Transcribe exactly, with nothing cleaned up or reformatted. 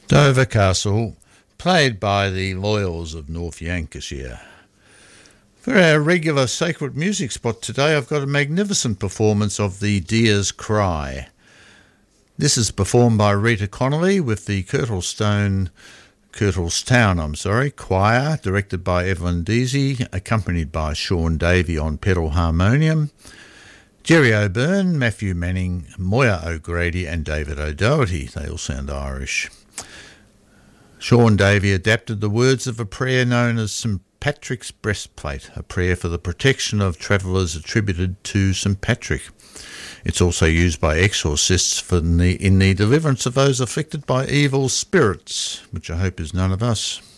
Dover Castle, played by the Loyals of North Lancashire. For our regular sacred music spot today, I've got a magnificent performance of the Deer's Cry. This is performed by Rita Connolly with the Kirtlestone, Kirtlestown, I'm sorry, choir, directed by Evelyn Deasy, accompanied by Sean Davey on pedal harmonium, Jerry O'Byrne, Matthew Manning, Moya O'Grady and David O'Doherty. They all sound Irish. Sean Davey adapted the words of a prayer known as Saint Patrick's Breastplate, a prayer for the protection of travellers attributed to Saint Patrick. It's also used by exorcists for the, in the deliverance of those afflicted by evil spirits, which I hope is none of us.